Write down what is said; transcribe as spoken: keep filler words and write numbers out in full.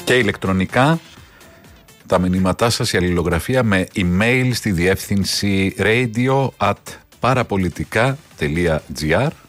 Και ηλεκτρονικά τα μηνύματά σας, η αλληλογραφία με email στη διεύθυνση radio at parapolitica.gr.